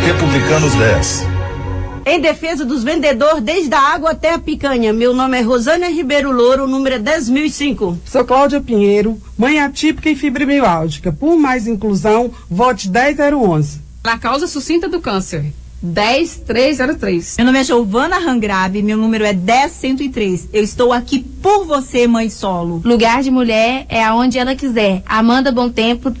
Republicanos 10. Em defesa dos vendedores desde a água até a picanha. Meu nome é Rosânia Ribeiro Louro, número é 10.005. Sou Cláudia Pinheiro, mãe atípica e fibromialgia. Por mais inclusão, vote 10011. Na causa sucinta do câncer, 10303. Meu nome é Giovana Rangrave, meu número é 10103. Eu estou aqui por você, mãe solo. Lugar de mulher é aonde ela quiser. Amanda Bom Tempo,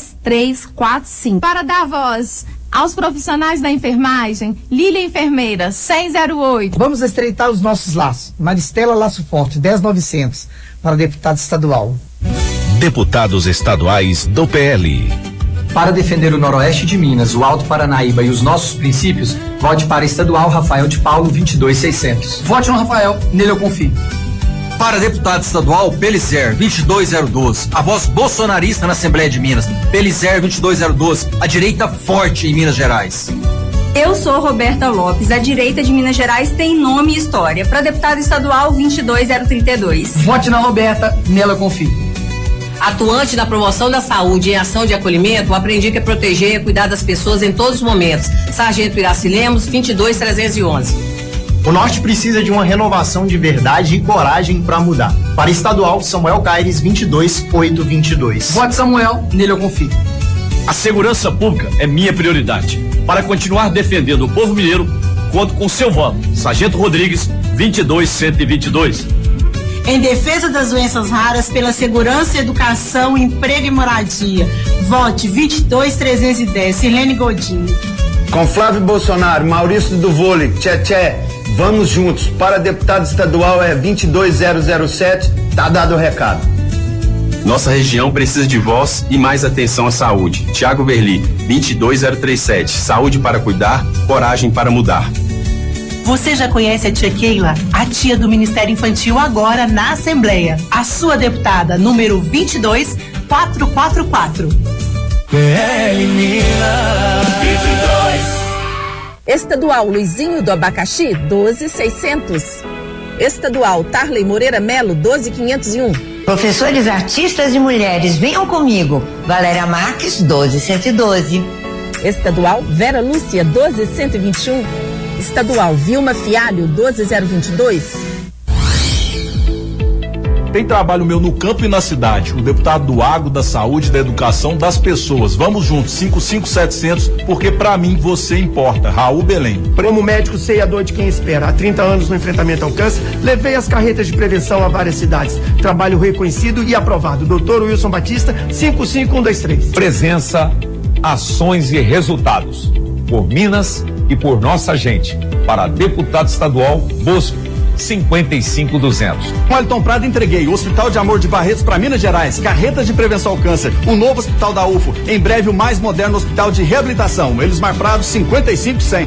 10345. Para dar voz aos profissionais da enfermagem, Lília Enfermeira, 10008. Vamos estreitar os nossos laços. Maristela Laço Forte, 10900, para deputado estadual. Deputados estaduais do PL. Para defender o Noroeste de Minas, o Alto Paranaíba e os nossos princípios, vote para estadual Rafael de Paulo, 22600. Vote no Rafael, nele eu confio. Para deputado estadual, Belizer, 22012. A voz bolsonarista na Assembleia de Minas. Belizer, 22012. A direita forte em Minas Gerais. Eu sou Roberta Lopes. A direita de Minas Gerais tem nome e história. Para deputado estadual, 22032. Vote na Roberta, nela eu confio. Atuante na promoção da saúde em ação de acolhimento, aprendi que é proteger e cuidar das pessoas em todos os momentos. Sargento Iraci Lemos, 22311. O Norte precisa de uma renovação de verdade e coragem para mudar. Para estadual, Samuel Caires, 22822. Vote Samuel, nele eu confio. A segurança pública é minha prioridade. Para continuar defendendo o povo mineiro, conto com seu voto. Sargento Rodrigues, 22122. Em defesa das doenças raras, pela segurança, educação, emprego e moradia. Vote 22310, Silene Godinho. Com Flávio Bolsonaro, Maurício do Vôlei, Tchê, vamos juntos. Para deputado estadual é 22007, tá dado o recado. Nossa região precisa de voz e mais atenção à saúde. Tiago Verli, 22037, saúde para cuidar, coragem para mudar. Você já conhece a tia Keila, a tia do Ministério Infantil, agora na Assembleia. A sua deputada, número 22444. PL Minas 22. Estadual Luizinho do Abacaxi, 12600. Estadual Tarley Moreira Melo, 12501. Professores artistas e mulheres, venham comigo. Valéria Marques, 12112. Estadual Vera Lúcia, 12121. Estadual Vilma Fialho, 12022. Tem trabalho meu no campo e na cidade. O deputado do agro, da saúde, da educação, das pessoas. Vamos juntos, 55700, porque pra mim você importa. Raul Belém. Como médico, sei a dor de quem espera. Há 30 anos no enfrentamento ao câncer, levei as carretas de prevenção a várias cidades. Trabalho reconhecido e aprovado. Dr. Wilson Batista, 55123. Presença, ações e resultados. Por Minas e por nossa gente. Para deputado estadual, Bosco, 55200. Com Elton Prado entreguei o Hospital de Amor de Barretos para Minas Gerais, carretas de prevenção ao câncer, o novo hospital da UFO, em breve o mais moderno hospital de reabilitação, Elismar Prado, 55100.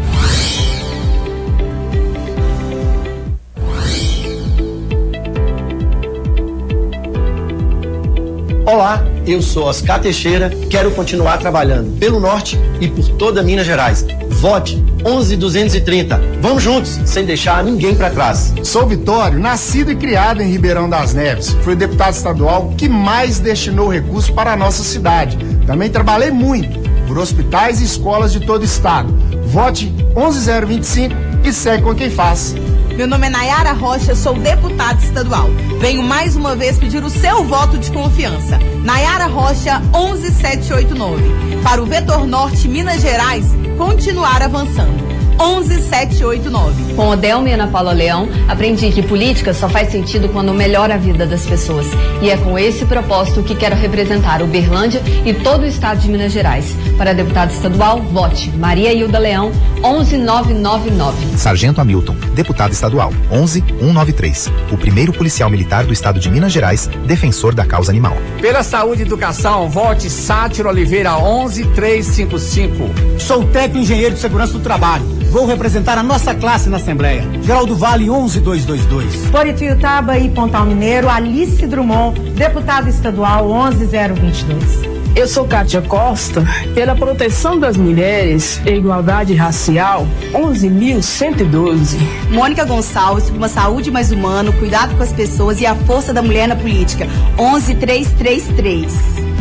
Olá, eu sou Oscar Teixeira, quero continuar trabalhando pelo Norte e por toda Minas Gerais. Vote 11230. Vamos juntos, sem deixar ninguém para trás. Sou Vitório, nascido e criado em Ribeirão das Neves. Fui o deputado estadual que mais destinou recursos para a nossa cidade. Também trabalhei muito por hospitais e escolas de todo o estado. Vote 11025 e segue com quem faz. Meu nome é Nayara Rocha, sou deputada estadual. Venho mais uma vez pedir o seu voto de confiança. Nayara Rocha, 11789. Para o Vetor Norte, Minas Gerais, continuar avançando. 11789. Com Odelma e Ana Paula Leão, aprendi que política só faz sentido quando melhora a vida das pessoas. E é com esse propósito que quero representar Uberlândia e todo o estado de Minas Gerais. Para deputado estadual, vote Maria Hilda Leão, 11999. Sargento Hamilton, deputado estadual, 11193. O primeiro policial militar do estado de Minas Gerais, defensor da causa animal. Pela saúde e educação, vote Sátiro Oliveira, 11355. Sou técnico engenheiro de segurança do trabalho. Vou representar a nossa classe na Assembleia. Geraldo Vale, 11222. Por Ituiutaba e Pontal Mineiro, Alice Drummond, deputada estadual, 11022. Eu sou Kátia Costa, pela proteção das mulheres e igualdade racial, 11.112. Mônica Gonçalves, por uma saúde mais humana, cuidado com as pessoas e a força da mulher na política, 11333.